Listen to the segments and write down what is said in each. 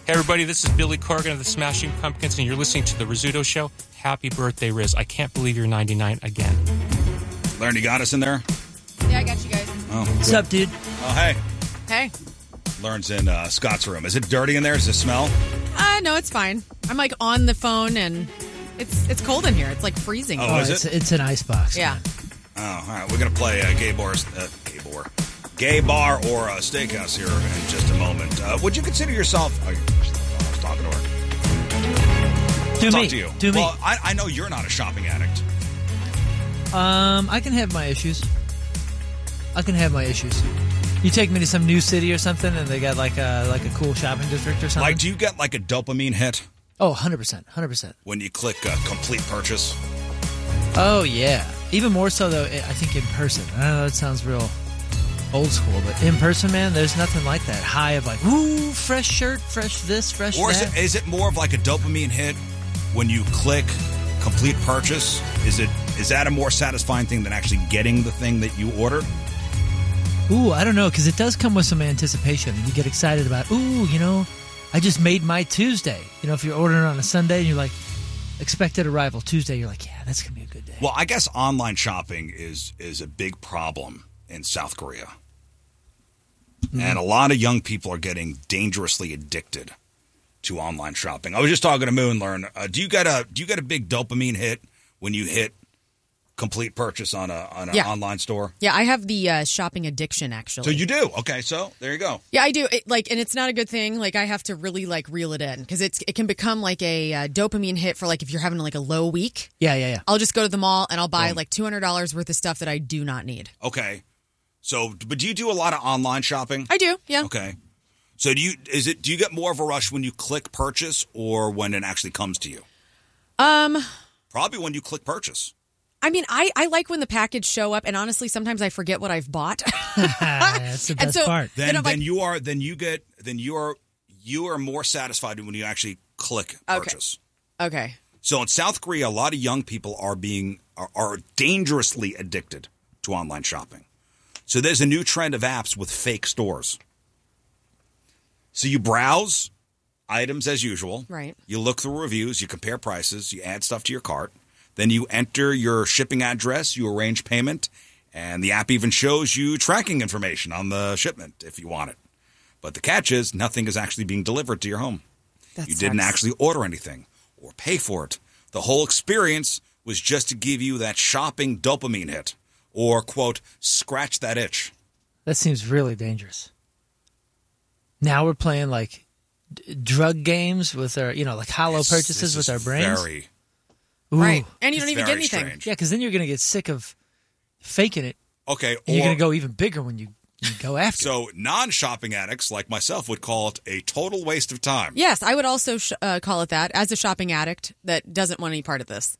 Hey, everybody, this is Billy Corgan of the Smashing Pumpkins, and you're listening to The Rizzuto Show. Happy birthday, Riz. I can't believe you're 99 again. Lauren, you got us in there? Yeah, I got you guys. Oh, what's up, dude? Oh, hey. Hey. Lauren's in Scott's room. Is it dirty in there? Does it smell? No, it's fine. I'm like on the phone, and it's cold in here. It's like freezing. Oh, is it? It's an ice box. Yeah. Man. Oh, all right. We're going to play Gay Bar or Steakhouse here in just a moment. Would you consider yourself... Oh, I was talking to her. Talk to you. Do me. Well, I know you're not a shopping addict. I can have my issues. You take me to some new city or something, and they got like a cool shopping district or something. Like, do you get like a dopamine hit? Oh, 100%. When you click complete purchase? Oh, yeah. Even more so, though, I think in person. I know it sounds real old school, but in person, man, there's nothing like that high of like, ooh, fresh shirt, fresh this, fresh or that. Or is it more of like a dopamine hit when you click complete purchase? Is that a more satisfying thing than actually getting the thing that you ordered? Ooh, I don't know, because it does come with some anticipation. You get excited about, I just made my Tuesday. If you're ordering on a Sunday and you're like, expected arrival Tuesday, you're like, yeah, that's going to be a good day. Well, I guess online shopping is a big problem in South Korea. Mm-hmm. And a lot of young people are getting dangerously addicted to online shopping. I was just talking to Moon, Learn. Do you get a big dopamine hit when you hit complete purchase on an online store? Yeah, I have the shopping addiction, actually. So you do? Okay, so there you go. Yeah, I do. And it's not a good thing. Like, I have to really reel it in because it can become like a dopamine hit for like if you're having like a low week. Yeah. I'll just go to the mall and I'll buy like $200 worth of stuff that I do not need. Okay, but do you do a lot of online shopping? I do. Yeah. Okay. So do you get more of a rush when you click purchase or when it actually comes to you? Probably when you click purchase. I mean, I like when the package show up, and honestly, sometimes I forget what I've bought. That's the best part. Then you are more satisfied when you actually click purchase. Okay. So in South Korea, a lot of young people are dangerously addicted to online shopping. So there's a new trend of apps with fake stores. So you browse items as usual. Right. You look through reviews, you compare prices, you add stuff to your cart. Then you enter your shipping address, you arrange payment, and the app even shows you tracking information on the shipment if you want it. But the catch is nothing is actually being delivered to your home. You didn't actually order anything or pay for it. The whole experience was just to give you that shopping dopamine hit or, quote, scratch that itch. That seems really dangerous. Now we're playing like drug games with our, like hollow purchases with our brains. Very. Ooh. Right. And you don't even get anything. Strange. Yeah, because then you're going to get sick of faking it. Okay. And you're going to go even bigger when you go after it. So non-shopping addicts like myself would call it a total waste of time. Yes, I would also call it that as a shopping addict that doesn't want any part of this.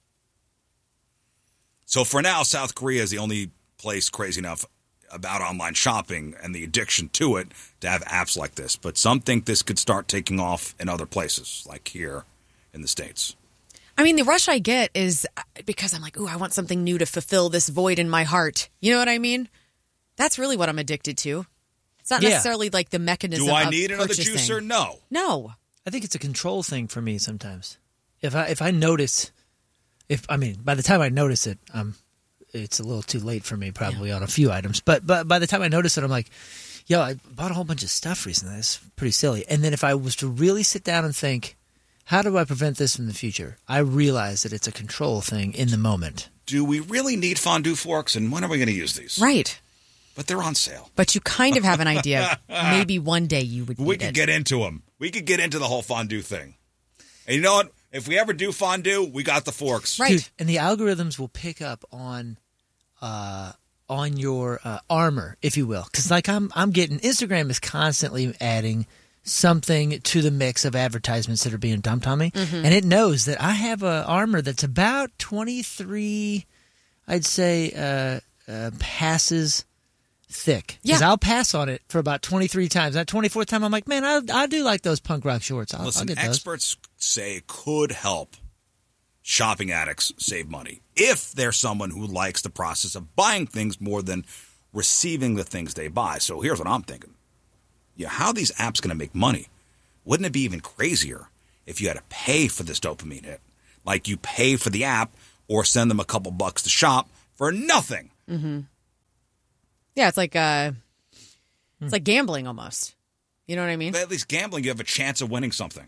So for now, South Korea is the only place crazy enough about online shopping and the addiction to it to have apps like this. But some think this could start taking off in other places, like here in the States. I mean, the rush I get is because I'm like, ooh, I want something new to fulfill this void in my heart. You know what I mean? That's really what I'm addicted to. It's not necessarily like the mechanism of Do I need another purchasing. juicer? No. No. I think it's a control thing for me sometimes. If I notice, by the time I notice it, it's a little too late for me probably on a few items. But by the time I notice it, I'm like, yo, I bought a whole bunch of stuff recently. That's pretty silly. And then if I was to really sit down and think, how do I prevent this in the future? I realize that it's a control thing in the moment. Do we really need fondue forks, and when are we going to use these? Right. But they're on sale. But you kind of have an idea. Maybe one day you would need We could get into them. We could get into the whole fondue thing. And you know what? If we ever do fondue, we got the forks. Right. Dude, and the algorithms will pick up on your armor, if you will. Because I'm getting, Instagram is constantly adding something to the mix of advertisements that are being dumped on me. Mm-hmm. And it knows that I have an armor that's about 23, I'd say, passes thick. Because I'll pass on it for about 23 times. That 24th time, I'm like, man, I do like those punk rock shorts. I'll get those. Experts say it could help shopping addicts save money if they're someone who likes the process of buying things more than receiving the things they buy. So here's what I'm thinking. Yeah, how are these apps going to make money? wouldn't it be even crazier if you had to pay for this dopamine hit? Like you pay for the app or send them a couple bucks to shop for nothing. Mm-hmm. Yeah, it's like gambling almost. You know what I mean? But at least gambling, you have a chance of winning something.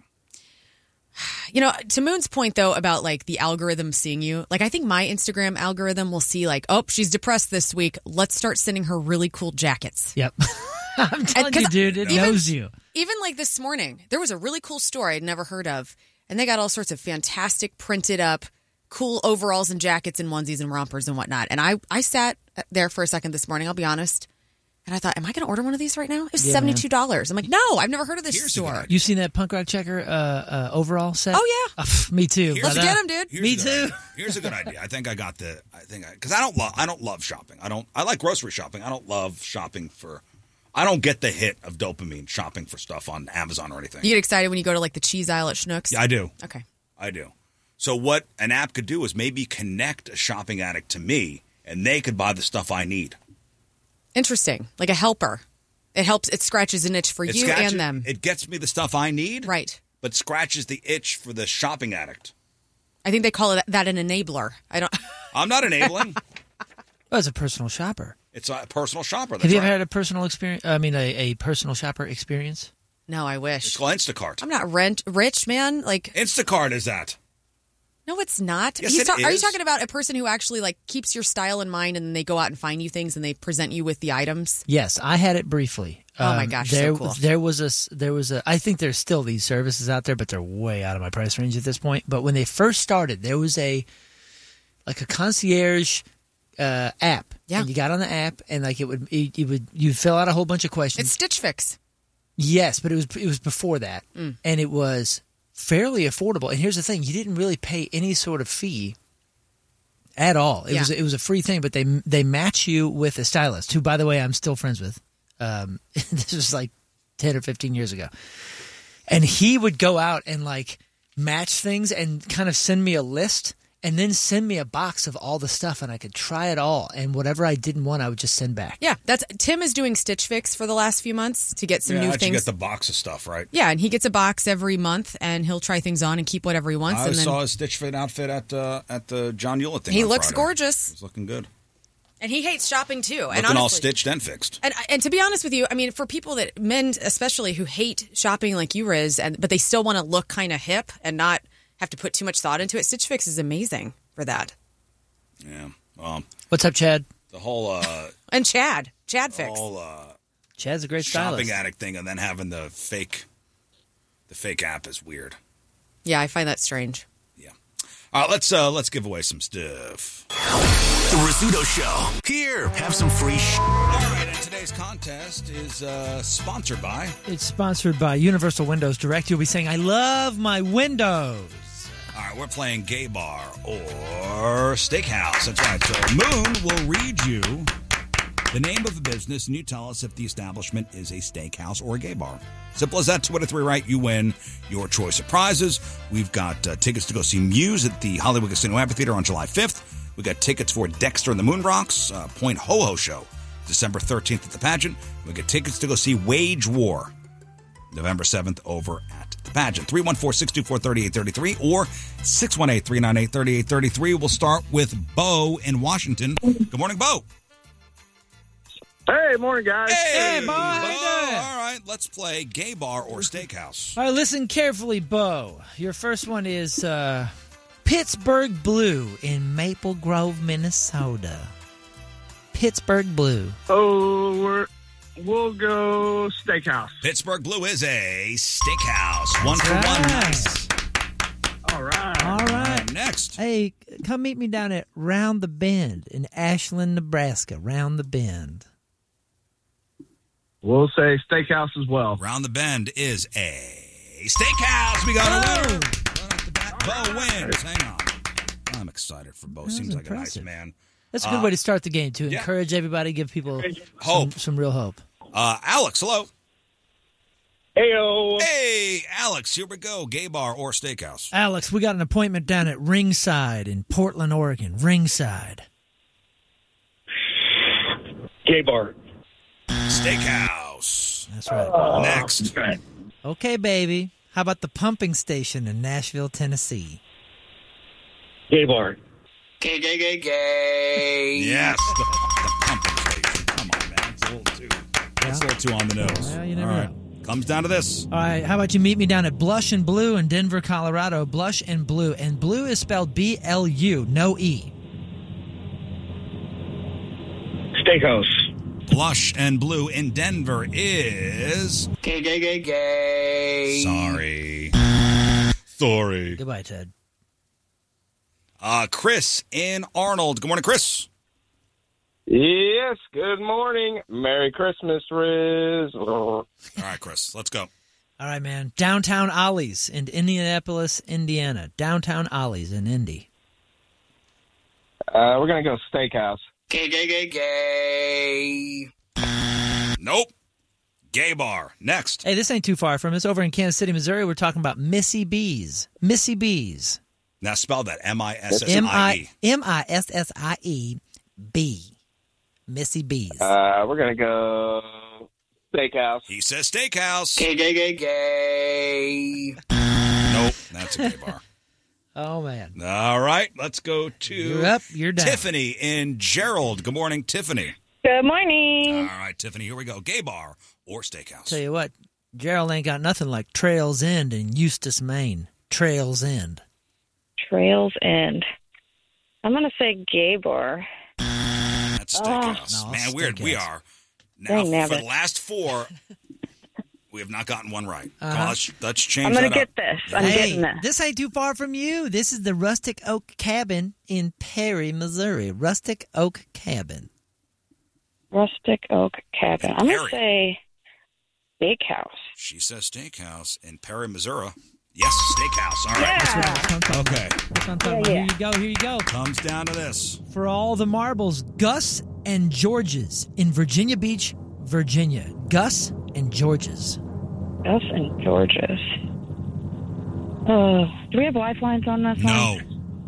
You know, to Moon's point, though, about like the algorithm seeing you, like I think my Instagram algorithm will see like, oh, she's depressed this week. Let's start sending her really cool jackets. Yep. I'm telling you, dude, it knows you. Even like this morning, there was a really cool store I'd never heard of. And they got all sorts of fantastic printed up, cool overalls and jackets and onesies and rompers and whatnot. And I sat there for a second this morning, I'll be honest. And I thought, am I going to order one of these right now? It was $72. I'm like, no, I've never heard of this store. You seen that Punk Rock Checker overall set? Oh, yeah. Me too. Let's get them, dude. Me too. Here's a good idea. I think because I don't love shopping. I like grocery shopping. I don't love shopping I don't get the hit of dopamine shopping for stuff on Amazon or anything. You get excited when you go to like the cheese aisle at Schnucks? Yeah, I do. Okay. I do. So what an app could do is maybe connect a shopping addict to me, and they could buy the stuff I need. Interesting. Like a helper. It helps. It scratches an itch for you and them. It gets me the stuff I need. Right. But scratches the itch for the shopping addict. I think they call that an enabler. I'm not enabling. Well, it's a personal shopper. It's a personal shopper. That's Have you ever had a personal experience? I mean, a personal shopper experience? No, I wish. It's called Instacart. I'm not rich, man. Like Instacart is that. No, it's not. Yes, it is. Are you talking about a person who actually like keeps your style in mind and then they go out and find you things and they present you with the items? Yes, I had it briefly. Oh my gosh, so cool. There was a. I think there's still these services out there, but they're way out of my price range at this point. But when they first started, there was a concierge app. Yeah. And you got on the app and like you'd fill out a whole bunch of questions. It's Stitch Fix. Yes, but it was before that, and it was fairly affordable. And here's the thing: you didn't really pay any sort of fee at all. It was a free thing, but they match you with a stylist, who, by the way, I'm still friends with. This was like 10 or 15 years ago, and he would go out and like match things and kind of send me a list. And then send me a box of all the stuff, and I could try it all. And whatever I didn't want, I would just send back. Yeah, Tim is doing Stitch Fix for the last few months to get some new things. You get the box of stuff, right? Yeah, and he gets a box every month, and he'll try things on and keep whatever he wants. I saw his Stitch Fit outfit at the John Hewlett thing. He on looks Friday. gorgeous. He's looking good. And he hates shopping too. Looking and honestly, all stitched and fixed. And to be honest with you, I mean, for people men especially who hate shopping like you, Riz, but they still want to look kind of hip and not have to put too much thought into it, Stitch Fix is amazing for that. Yeah. What's up, Chad? The whole and Chad Fix. Chad's a great stylist. Shopping addict thing, and then having the fake app is weird. Yeah, I find that strange. Yeah. All right, let's give away some stuff. The Rizzuto Show. Here, have some free All right, and today's contest is sponsored by. It's sponsored by Universal Windows Direct. You'll be saying, "I love my windows." All right, we're playing Gay Bar or Steakhouse. That's right. So Moon will read you the name of the business, and you tell us if the establishment is a steakhouse or a gay bar. Simple as that. 2 out of 3 right, you win your choice of prizes. We've got tickets to go see Muse at the Hollywood Casino Amphitheater on July 5th. We've got tickets for Dexter and the Moon Rocks, Point Ho Ho Show, December 13th at the Pageant. We've got tickets to go see Wage War, November 7th over at the Pageant. 314-624-3833 or 618-398-3833. We'll start with Bo in Washington. Good morning, Bo. Hey, morning, guys. Hey, Bo. All right, let's play Gay Bar or Steakhouse. All right, listen carefully, Bo. Your first one is Pittsburgh Blue in Maple Grove, Minnesota. Pittsburgh Blue. Oh, we'll go Steakhouse. Pittsburgh Blue is a steakhouse. One for That's one. right. Nice. All right. All right. Next. Hey, come meet me down at Round the Bend in Ashland, Nebraska. Round the Bend. We'll say Steakhouse as well. Round the Bend is a steakhouse. We got a winner. Right off the bat, Bo wins. Hang on. I'm excited for Bo. Seems like impressive. a nice man. That's a good way to start the game, to yeah. encourage everybody, give people Hope. some real hope. Alex, hello. Heyo. Hey, Alex, here we go. Gay bar or steakhouse? Alex, we got an appointment down at Ringside in Portland, Oregon. Ringside. Gay bar. Steakhouse. That's right. Next. Okay. Okay, baby. How about the pumping station in Nashville, Tennessee? Gay bar. Gay, gay, gay, gay. Yes, the pumping station. Come on, man. It's a little too on the nose. Well, you never All right. know. Comes down to this. All right, how about you meet me down at Blush and Blue in Denver, Colorado? Blush and Blue. And Blue is spelled B-L-U, no E. Steakhouse. Blush and Blue in Denver is... Gay, gay, gay, gay. Sorry. Goodbye, Ted. Chris in Arnold. Good morning, Chris. Yes, good morning. Merry Christmas, Riz. All right, Chris, let's go. All right, man. Downtown Ollie's in Indianapolis, Indiana. Downtown Ollie's in Indy. We're going to go steakhouse. Gay, gay, gay, gay. Nope. Gay bar. Next. Hey, this ain't too far from us. Over in Kansas City, Missouri, we're talking about Missy B's. Missy B's. Now spell that. M-I-S-S-I-E. M-I-S-S-I-E-B. Missy B's. We're going to go steakhouse. He says steakhouse. Gay, gay, gay, gay. Nope. That's a gay bar. Oh, man. All right. Let's go to You're up. You're down. Tiffany in Gerald. Good morning, Tiffany. Good morning. All right, Tiffany. Here we go. Gay bar or steakhouse. Tell you what, Gerald ain't got nothing like Trails End in Eustis, Maine. Trails End. Trails End. I'm going to say gay bar. That's steakhouse. No, Man, weird. We steakhouse. are. Now, Dang, nabbit. for the last four, we have not gotten one right. Come on, let's change I'm going that to up. get this. I'm Hey, getting this. this ain't too far from you. This is the Rustic Oak Cabin in Perry, Missouri. Rustic Oak Cabin. Rustic Oak Cabin. I'm going to say steakhouse. She says steakhouse in Perry, Missouri. Yes, steakhouse. All right. Yeah. Okay. That's what I'm talking about. Yeah. Here you go. Here you go. Comes down to this. For all the marbles, Gus and George's in Virginia Beach, Virginia. Gus and George's. Gus and George's. Do we have lifelines on this No.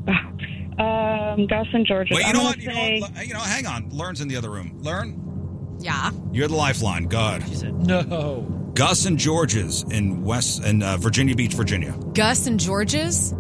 one? Gus and George's. Wait, you I'm know gonna what? Say, Hang on. Learn's in the other room. Learn, Yeah. you're the lifeline. God. She said, no. Gus and George's in Virginia Beach, Virginia. Gus and George's.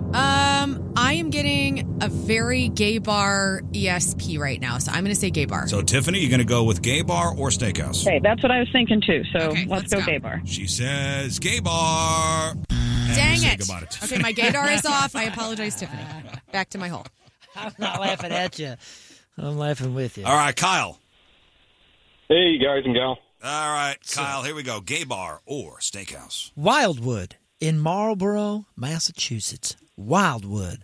I am getting a very gay bar ESP right now, so I'm going to say gay bar. So, Tiffany, you going to go with gay bar or steakhouse? hey, that's what I was thinking too. So Okay, let's let's go go. gay bar. She says gay bar. And Dang we say it. goodbye to Tiffany. Okay, my gaydar is off. I apologize, Tiffany. Back to my hole. I'm not laughing at you. I'm laughing with you. All right, Kyle. Hey, guys and gal. All right, Kyle, here we go. Gay bar or steakhouse? Wildwood in Marlboro, Massachusetts. Wildwood.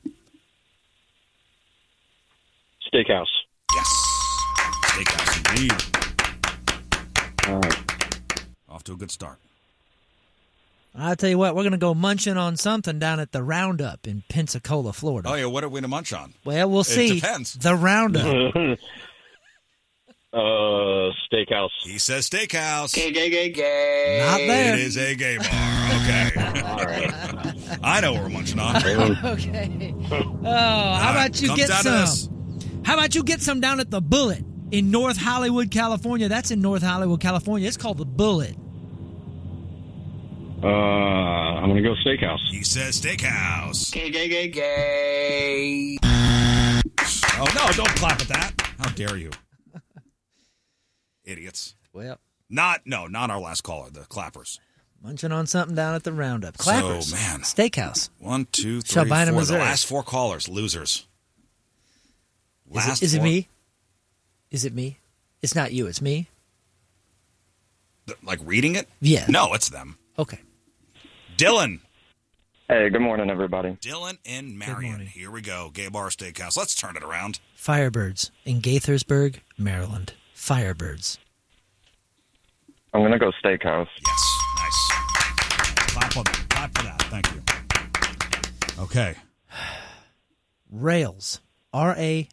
Steakhouse. Yes. Steakhouse indeed. All right. Off to a good start. I'll tell you what, we're going to go munching on something down at the Roundup in Pensacola, Florida. Oh, yeah, what are we going to munch on? Well, we'll see. depends. The Roundup. Steakhouse. He says steakhouse. Gay, gay, gay, gay. Not there. It is a gay bar. Okay. All right. I know what we're munching on. Okay. Oh, how about you Comes get down to this. some? How about you get some down at the Bullet in North Hollywood, California? That's in North Hollywood, California. It's called the Bullet. I'm going to go steakhouse. He says steakhouse. Gay, gay, gay, gay. Oh, no, don't clap at that. How dare you? Idiots. Well, Not our last caller, the clappers. munching on something down at the Roundup. Clappers. So, man. Steakhouse. 1, 2, 3, Shelbina, 4. The Missouri. last four callers, losers. Is it four- me? Is it me? It's not you. It's me? Like reading it? Yeah. No, it's them. Okay. Dylan. Hey, good morning, everybody. Dylan and Marion. morning. Here we go. Gay bar steakhouse. Let's turn it around. Firebirds in Gaithersburg, Maryland. Firebirds. I'm going to go steakhouse. Yes. Nice. Clap for that. Thank you. Okay. Rails. R-A-I-L-S.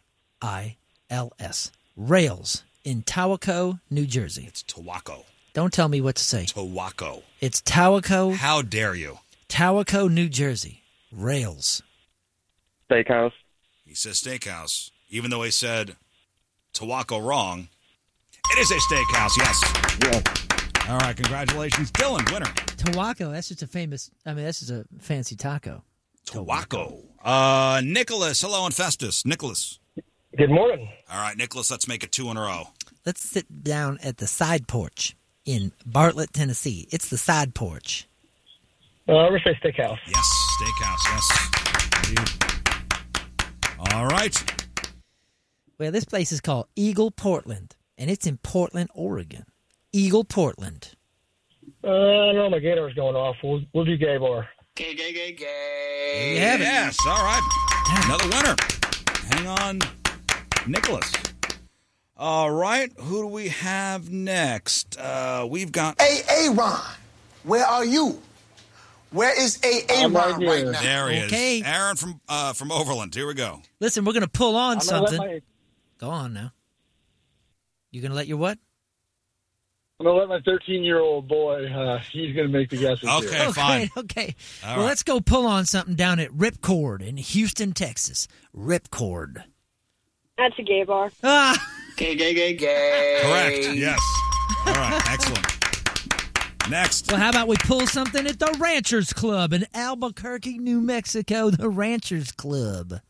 Rails in Tawaco, New Jersey. It's Tawaco. Don't tell me what to say. Tawaco. It's Tawaco, How dare you? Tawaco, New Jersey. Rails. Steakhouse. He says steakhouse. Even though he said Tawaco wrong, it is a steakhouse, yes. Yeah. All right, congratulations, Dylan, winner. Tawaco, that's just a fancy taco. Tawaco. Nicholas, hello, and Festus. Nicholas. Good morning. All right, Nicholas, let's make it 2 in a row. Let's sit down at the side porch in Bartlett, Tennessee. It's the side porch. I'm going to say steakhouse. Yes, steakhouse, yes. All right. Well, this place is called Eagle Portland, and it's in Portland, Oregon. Eagle Portland. I know my gator's going off. We'll do gay bar. Gay. There you have it. Yes, all right. Another winner. Hang on, Nicholas. All right, who do we have next? We've got... Ron, where are you? Where is Ron right now? There he Okay. is. Aaron from Overland. Here we go. Listen, we're going to pull on I'm something. gonna let Go on now. You going to let your what? my 13-year-old boy, he's going to make the guesses Okay, here. fine. Okay. All Well, right. let's go pull on something down at Ripcord in Houston, Texas. Ripcord. That's a gay bar. Ah! Gay. Correct. Yes. All right, excellent. Next. Well, how about we pull something at the Ranchers Club in Albuquerque, New Mexico? The Ranchers Club.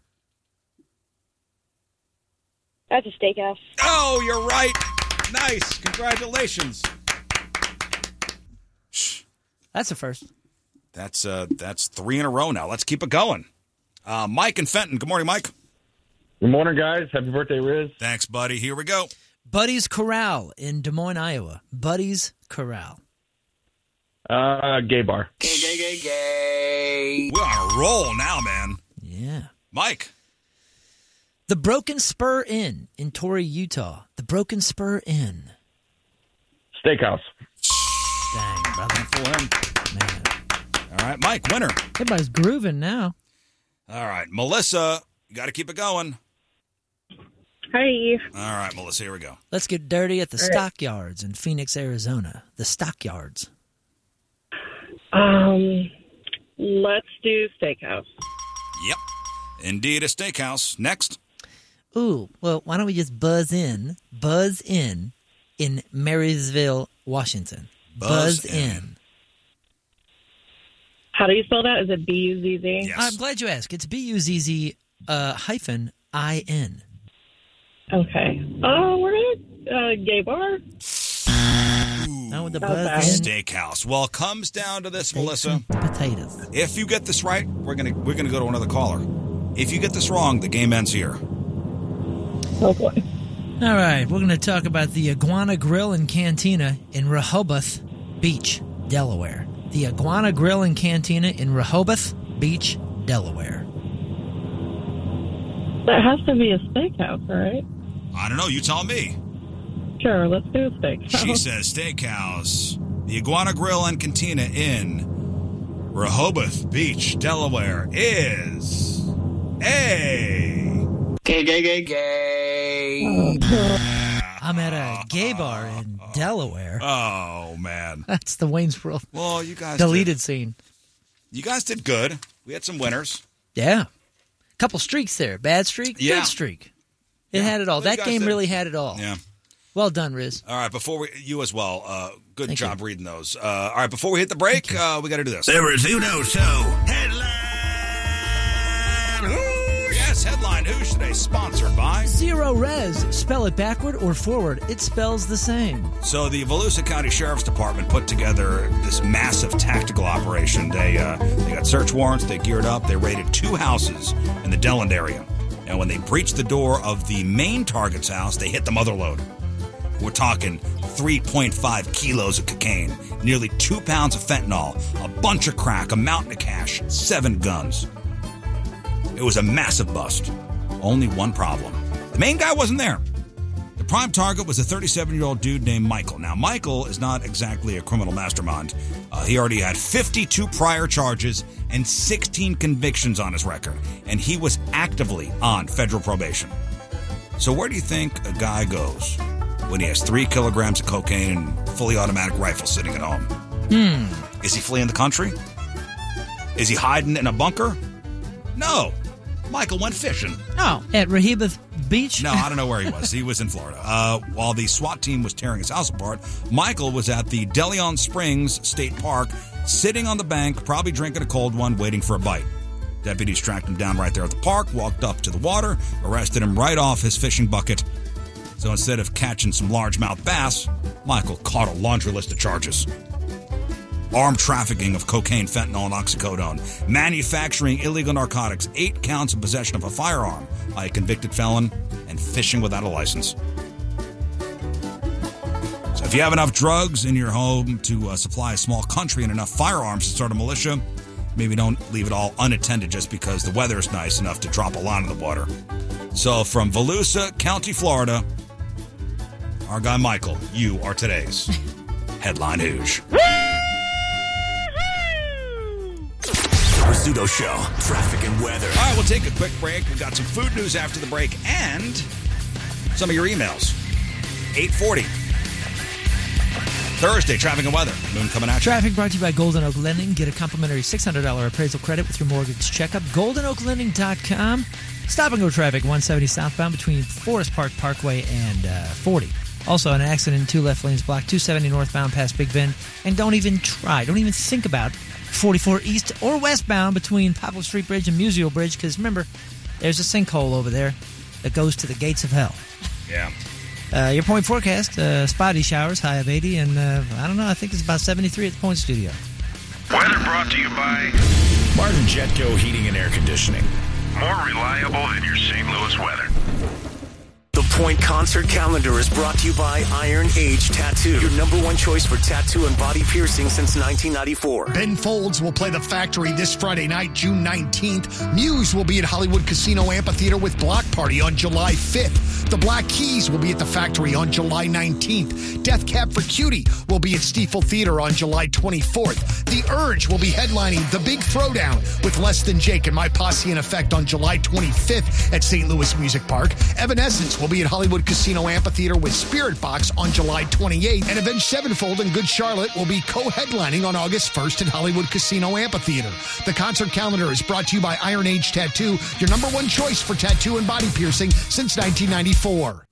That's a steakhouse. Oh, you're right. Nice. Congratulations. That's the first. That's 3 in a row now. Let's keep it going. Mike and Fenton. Good morning, Mike. Good morning, guys. Happy birthday, Riz. Thanks, buddy. Here we go. Buddy's Corral in Des Moines, Iowa. Buddy's Corral. Gay bar. Gay. We're on a roll now, man. Yeah. Mike. The Broken Spur Inn in Torrey, Utah. The Broken Spur Inn. Steakhouse. Dang, brother. For him. Man. All right, Mike, winner. Everybody's grooving now. All right, Melissa, you got to keep it going. Hi. All right, Melissa, here we go. Let's get dirty at the Stockyards in Phoenix, Arizona. The Stockyards. Let's do steakhouse. Yep. Indeed, a steakhouse. Next. Ooh, well, why don't we just buzz in Marysville, Washington. Buzz in. How do you spell that? Is it B-U-Z-Z? Yes. I'm glad you asked. It's B-U-Z-Z hyphen I-N. Okay. Oh, we're at a gay bar. Now with the Okay. buzz in. Steakhouse. Well, it comes down to this, steaks Melissa. and potatoes. If you get this right, we're gonna go to another caller. If you get this wrong, the game ends here. Oh, boy. All right, we're going to talk about the Iguana Grill and Cantina in Rehoboth Beach, Delaware. The Iguana Grill and Cantina in Rehoboth Beach, Delaware. That has to be a steakhouse, right? I don't know. You tell me. Sure, let's do a steakhouse. She says steakhouse. The Iguana Grill and Cantina in Rehoboth Beach, Delaware is a... Gay. I'm at a gay bar in Delaware. Oh, man. That's the Wayne's World Well, you guys deleted scene. You guys did good. We had some winners. Yeah. Couple streaks there. Bad streak, Yeah. good streak. It had it all. Well, you That guys game did. really had it all. Yeah. Well done, Riz. All right, you as well. Good Thank job you. reading those. All right, before we hit the break, we got to do this. The Rizzuto Show headline. Yes, headline Who's today, sponsored by. Zero Res. Spell it backward or forward. It spells the same. So the Volusia County Sheriff's Department put together this massive tactical operation. They got search warrants. They geared up. They raided 2 houses in the Deland area. And when they breached the door of the main target's house, they hit the mother load. We're talking 3.5 kilos of cocaine, nearly 2 pounds of fentanyl, a bunch of crack, a mountain of cash, 7 guns. It was a massive bust. Only one problem. The main guy wasn't there. The prime target was a 37-year-old dude named Michael. Now, Michael is not exactly a criminal mastermind. He already had 52 prior charges and 16 convictions on his record, and he was actively on federal probation. So where do you think a guy goes when he has 3 kilograms of cocaine and a fully automatic rifle sitting at home? Is he fleeing the country? Is he hiding in a bunker? No. Michael went fishing. Oh, at Rehoboth beach? No, I don't know where he was. He was in Florida. While the SWAT team was tearing his house apart, Michael was at the DeLeon Springs State Park, sitting on the bank, probably drinking a cold one, waiting for a bite. Deputies tracked him down right there at the park, walked up to the water, arrested him right off his fishing bucket. So instead of catching some largemouth bass, Michael caught a laundry list of charges. Armed trafficking of cocaine, fentanyl, and oxycodone, manufacturing illegal narcotics, 8 counts of possession of a firearm by a convicted felon, and fishing without a license. So if you have enough drugs in your home to supply a small country and enough firearms to start a militia, maybe don't leave it all unattended just because the weather is nice enough to drop a line in the water. So from Volusia County, Florida, our guy Michael, you are today's Headline Hooge. Rizzuto Show, traffic and weather. All right, we'll take a quick break. We've got some food news after the break and some of your emails. 8:40. Thursday, traffic and weather. Moon coming at you. Traffic brought to you by Golden Oak Lending. Get a complimentary $600 appraisal credit with your mortgage checkup. GoldenOakLending.com. Stop and go traffic 170 southbound between Forest Park Parkway and 40. Also, an accident in 2 left lanes blocked 270 northbound past Big Bend. And don't even think about 44 east or westbound between Poplar Street Bridge and Musial Bridge, because remember, there's a sinkhole over there that goes to the gates of hell. Yeah. Your point forecast, spotty showers, high of 80, and I don't know, I think it's about 73 at the Point Studio. Weather brought to you by Martin Jetco Heating and Air Conditioning. more reliable than your St. Louis weather. The Point Concert Calendar is brought to you by Iron Age Tattoo, your #1 choice for tattoo and body piercing since 1994. Ben Folds will play the Factory this Friday night, June 19th. Muse will be at Hollywood Casino Amphitheater with Block Party on July 5th. The Black Keys will be at the Factory on July 19th. Death Cab for Cutie will be at Stiefel Theater on July 24th. The Urge will be headlining The Big Throwdown with Less Than Jake and My Posse in Effect on July 25th at St. Louis Music Park. Evanescence will be at Hollywood Casino Amphitheater with Spirit Box on July 28th. And Avenged Sevenfold and Good Charlotte will be co-headlining on August 1st at Hollywood Casino Amphitheater. The concert calendar is brought to you by Iron Age Tattoo, your #1 choice for tattoo and body piercing since 1994.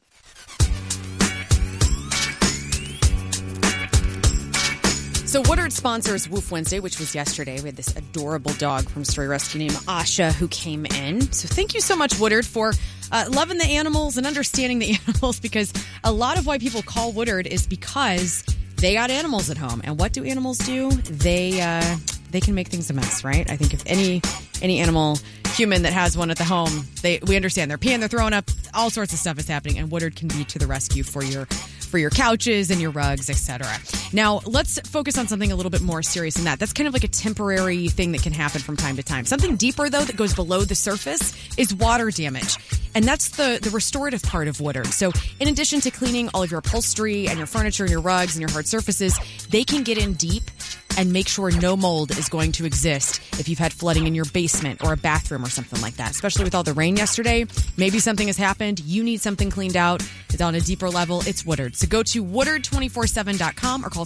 So Woodard sponsors Woof Wednesday, which was yesterday. We had this adorable dog from Story Rescue named Asha who came in. So thank you so much, Woodard, for loving the animals and understanding the animals, because a lot of why people call Woodard is because they got animals at home. And what do animals do? They can make things a mess, right? I think if any animal, human that has one at the home, we understand they're peeing, they're throwing up, all sorts of stuff is happening, and Woodard can be to the rescue for your couches and your rugs, etc. Now, let's focus on something a little bit more serious than that. That's kind of like a temporary thing that can happen from time to time. Something deeper, though, that goes below the surface is water damage. And that's the restorative part of Woodard. So in addition to cleaning all of your upholstery and your furniture and your rugs and your hard surfaces, they can get in deep and make sure no mold is going to exist if you've had flooding in your basement or a bathroom or something like that. Especially with all the rain yesterday, maybe something has happened. You need something cleaned out. It's on a deeper level. It's Woodard. So go to Woodard247.com or call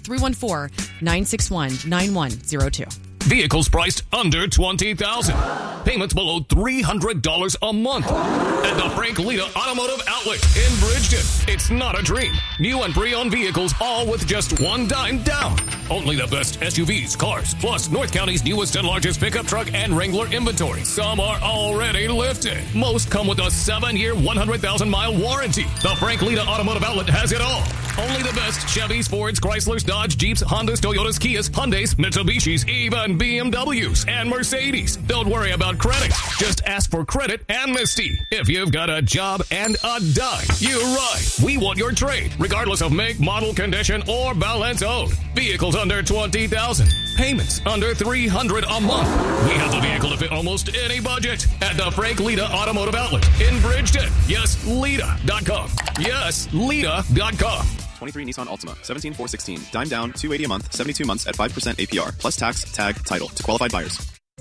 314-961-9102. Vehicles priced under $20,000. Payments below $300 a month. At the Frank Lita Automotive Outlet in Bridgeton. It's not a dream. New and pre-owned vehicles, all with just $1 down. Only the best SUVs, cars, plus North County's newest and largest pickup truck and Wrangler inventory. Some are already lifted. Most come with a 7-year, 100,000-mile warranty. The Frank Lita Automotive Outlet has it all. Only the best Chevys, Fords, Chryslers, Dodge, Jeeps, Hondas, Toyotas, Kias, Hyundais, Mitsubishis, even BMWs and Mercedes. Don't worry about credit. Just ask for credit amnesty. If you've got a job and a dime, you're right. We want your trade, regardless of make, model, condition, or balance owed. Vehicles under $20,000. Payments under $300 a month. We have the vehicle to fit almost any budget at the Frank Lita Automotive Outlet in Bridgeton. Yes, Lita.com. Yes, Lita.com. 23 Nissan Altima, 17,416. Dime down, $280 a month, 72 months at 5% APR, plus tax, tag, title to qualified buyers.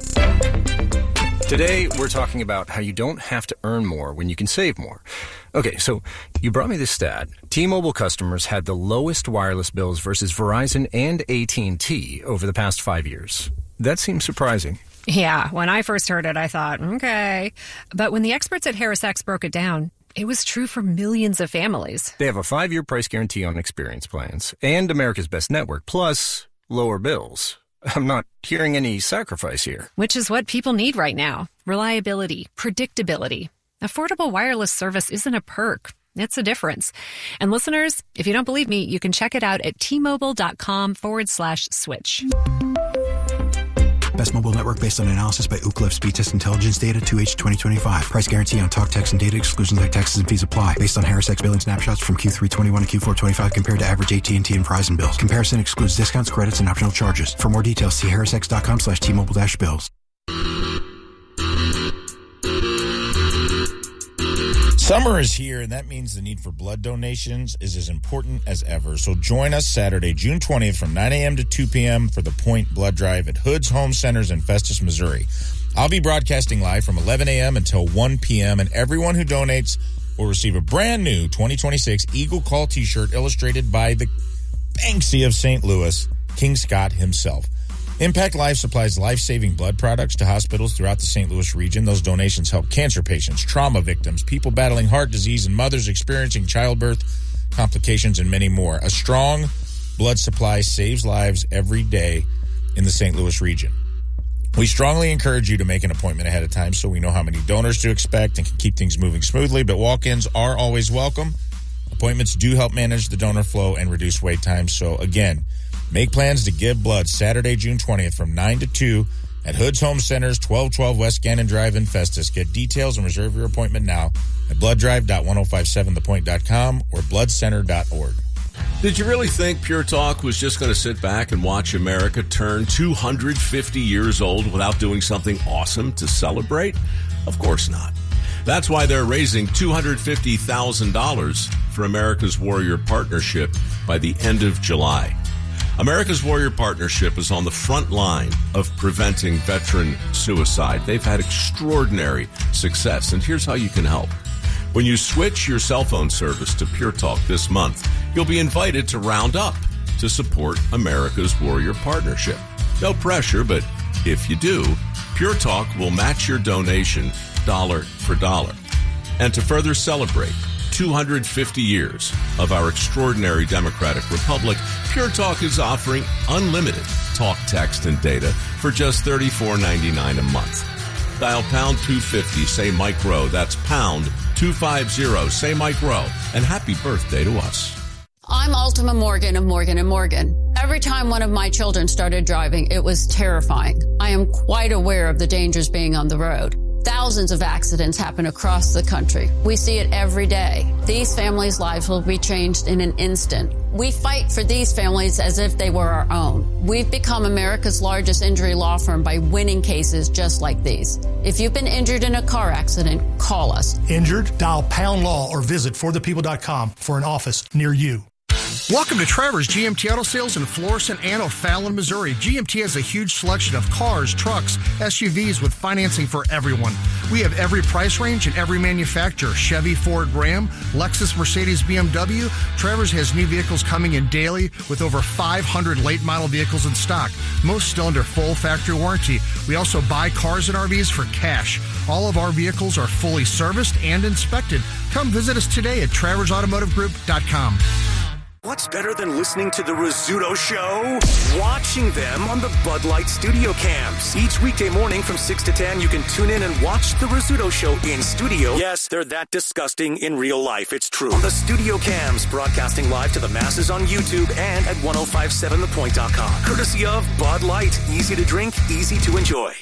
Today, we're talking about how you don't have to earn more when you can save more. Okay, so you brought me this stat. T-Mobile customers had the lowest wireless bills versus Verizon and AT&T over the past 5 years. That seems surprising. Yeah, when I first heard it, I thought, okay. But when the experts at HarrisX broke it down, it was true for millions of families. They have a 5-year price guarantee on experience plans and America's Best Network, plus lower bills. I'm not hearing any sacrifice here. Which is what people need right now. Reliability, predictability. Affordable wireless service isn't a perk. It's a difference. And listeners, if you don't believe me, you can check it out at T-Mobile.com/switch. Best mobile network based on analysis by Ookla Speed Test Intelligence Data 2H 2025. Price guarantee on talk, text, and data. Exclusions like taxes and fees apply. Based on HarrisX billing snapshots from Q3 21 to Q4 25 compared to average AT&T and Verizon bills. Comparison excludes discounts, credits, and optional charges. For more details, see harrisx.com/T-Mobile-bills. Summer is here, and that means the need for blood donations is as important as ever. So join us Saturday, June 20th from 9 a.m. to 2 p.m. for the Point Blood Drive at Hood's Home Centers in Festus, Missouri. I'll be broadcasting live from 11 a.m. until 1 p.m., and everyone who donates will receive a brand new 2026 Eagle Call t-shirt illustrated by the Banksy of St. Louis, King Scott himself. Impact Life supplies life-saving blood products to hospitals throughout the St. Louis region. Those donations help cancer patients, trauma victims, people battling heart disease, and mothers experiencing childbirth complications, and many more. A strong blood supply saves lives every day in the St. Louis region. We strongly encourage you to make an appointment ahead of time so we know how many donors to expect and can keep things moving smoothly, but walk-ins are always welcome. Appointments do help manage the donor flow and reduce wait times. So, again, make plans to give blood Saturday, June 20th from 9 to 2 at Hood's Home Centers, 1212 West Gannon Drive in Festus. Get details and reserve your appointment now at blooddrive.1057thepoint.com or bloodcenter.org. Did you really think Pure Talk was just going to sit back and watch America turn 250 years old without doing something awesome to celebrate? Of course not. That's why they're raising $250,000 for America's Warrior Partnership by the end of July. America's Warrior Partnership is on the front line of preventing veteran suicide. They've had extraordinary success, and here's how you can help. When you switch your cell phone service to Pure Talk this month, you'll be invited to round up to support America's Warrior Partnership. No pressure, but if you do, Pure Talk will match your donation dollar for dollar. And to further celebrate 250 years of our extraordinary democratic republic, Pure Talk is offering unlimited talk, text, and data for just $34.99 a month. Dial pound 250, say Mike Rowe. That's pound 250, say Mike Rowe. And happy birthday to us. I'm Ultima Morgan of Morgan & Morgan. Every time one of my children started driving, it was terrifying. I am quite aware of the dangers being on the road. Thousands of accidents happen across the country. We see it every day. These families' lives will be changed in an instant. We fight for these families as if they were our own. We've become America's largest injury law firm by winning cases just like these. If you've been injured in a car accident, call us. Injured? Dial Pound Law or visit forthepeople.com for an office near you. Welcome to Trevor's GMT Auto Sales in Florissant and O'Fallon, Missouri. GMT has a huge selection of cars, trucks, SUVs with financing for everyone. We have every price range and every manufacturer. Chevy, Ford, Ram, Lexus, Mercedes, BMW. Trevor's has new vehicles coming in daily with over 500 late model vehicles in stock. Most still under full factory warranty. We also buy cars and RVs for cash. All of our vehicles are fully serviced and inspected. Come visit us today at TraversAutomotiveGroup.com. What's better than listening to The Rizzuto Show? Watching them on the Bud Light studio cams. Each weekday morning from 6 to 10, you can tune in and watch The Rizzuto Show in studio. Yes, they're that disgusting in real life. It's true. On the studio cams, broadcasting live to the masses on YouTube and at 1057thepoint.com. Courtesy of Bud Light. Easy to drink, easy to enjoy.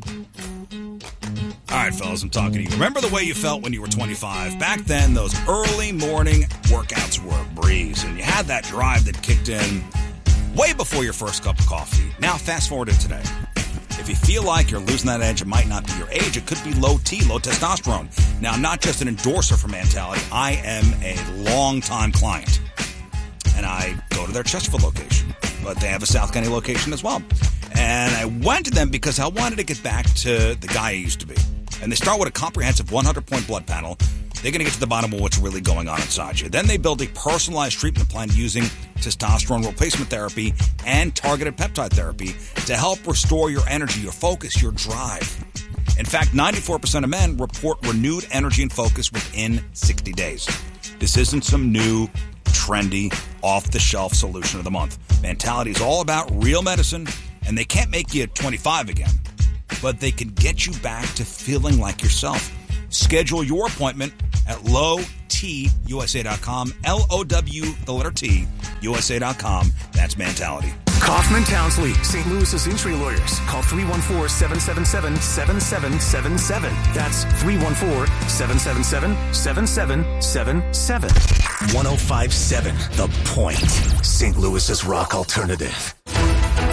All right, fellas, I'm talking to you. Remember the way you felt when you were 25? Back then, those early morning workouts were a breeze, and you had that drive that kicked in way before your first cup of coffee. Now, fast forward to today. If you feel like you're losing that edge, it might not be your age. It could be low T, low testosterone. Now, I'm not just an endorser for Mentality. I am a longtime client, and I go to their Chesterfield location, but they have a South County location as well. And I went to them because I wanted to get back to the guy I used to be. And they start with a comprehensive 100-point blood panel. They're going to get to the bottom of what's really going on inside you. Then they build a personalized treatment plan using testosterone replacement therapy and targeted peptide therapy to help restore your energy, your focus, your drive. In fact, 94% of men report renewed energy and focus within 60 days. This isn't some new, trendy, off-the-shelf solution of the month. Mentality is all about real medicine, and they can't make you 25 again, but they can get you back to feeling like yourself. Schedule your appointment at lowtusa.com, LOW, USA.com. That's Mentality. Kaufman Townsley, St. Louis's injury lawyers. Call 314-777-7777. That's 314-777-7777. 105.7 The Point, St. Louis's rock alternative.